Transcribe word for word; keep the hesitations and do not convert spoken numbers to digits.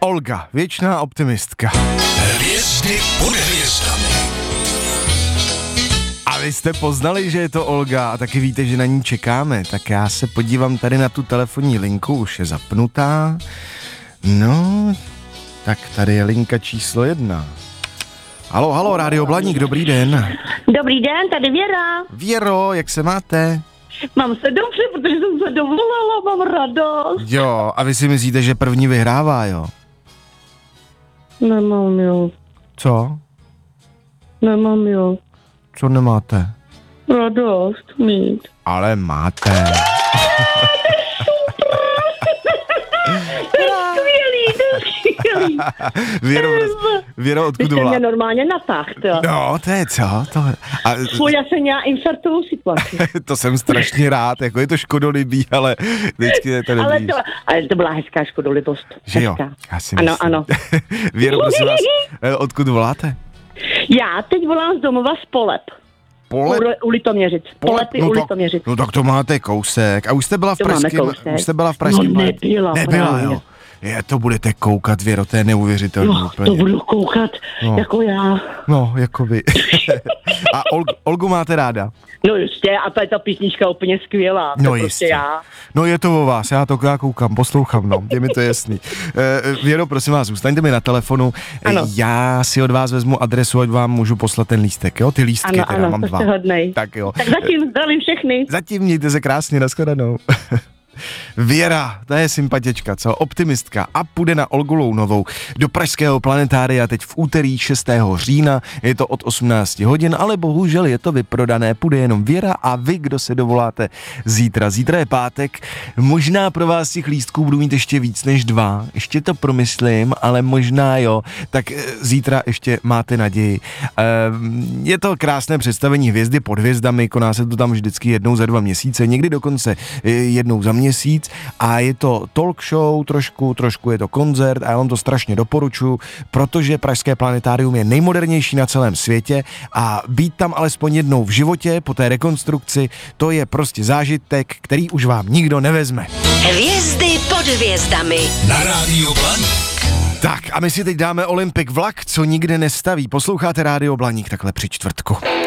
Olga, věčná optimistka. Hvězdy pod hvězdami. A vy jste poznali, že je to Olga a taky víte, že na ní čekáme, tak já se podívám tady na tu telefonní linku, už je zapnutá. No, tak tady je linka číslo jedna. Halo, halo, Rádio Blaník, dobrý den. Dobrý den, tady Věra. Věro, jak se máte? Mám se dobře, protože jsem se dovolala, mám radost. Jo, a vy si myslíte, že první vyhrává, jo? Nemám jo, Co? nemám jo. Co nemáte? Radost mít. Ale máte. To je skvělý, to je skvělý. Věro, Věro, odkud Vy jste volá? mě normálně natáhl, jo. No, to je co? To, a, Fuj, já jsem měla infarktovou situaci. to jsem strašně rád, jako je to škodolibý, ale vždycky je to dobrý. ale, to, ale to byla hezká škodolibost. Že jo? Hezká. Já si Ano, myslím. ano. Věro, prosím vás, odkud voláte? Já teď volám z domova z Polep. Polep? U, u Litoměřic. Polepy no u tak, Litoměřic. no tak to máte kousek. A už jste byla v To máme pražském, kousek. už jste byla v pražském. No nebyla, Nebyla, právě. jo. Je, to budete koukat, Věro, to je neuvěřitelné No, úplně. to budu koukat, No. jako já. No, jakoby. A Ol, Olgu máte ráda? No jistě, a ta, ta písnička úplně skvělá. To No prostě jistě. já. No je to o vás, já to já koukám, poslouchám, no, je mi to jasný. E, Věro, prosím vás, zůstaňte mi na telefonu. Ano. Já si od vás vezmu adresu, ať vám můžu poslat ten lístek, jo? Ty lístky Ano, teda, ano, mám to dva. jste hodnej. Tak jo. Tak zatím zdravím všechny. Zatím mějte se krásně, nashledanou. Věra, ta je sympatička, co? Optimistka a půjde na Olgu Lounovou do pražského planetária teď v úterý šestého října, je to od osmnácti hodin, ale bohužel je to vyprodané, půjde jenom Věra a vy, kdo se dovoláte zítra. Zítra je pátek, možná pro vás těch lístků budu mít ještě víc než dva, ještě to promyslím, ale možná jo, tak eh, zítra ještě máte naději. Eh, je to krásné představení Hvězdy pod hvězdami, koná se to tam vždycky jednou za dva měsíce, někdy dokonce eh, jednou za měsíc a je to talk show trošku, trošku je to koncert a já vám to strašně doporučuji, protože Pražské planetárium je nejmodernější na celém světě a být tam alespoň jednou v životě po té rekonstrukci, to je prostě zážitek, který už vám nikdo nevezme. Hvězdy pod hvězdami. Na Rádiu Blaník. Tak a my si teď dáme Olympic vlak, co nikde nestaví. Posloucháte Rádio Blaník takhle při čtvrtku.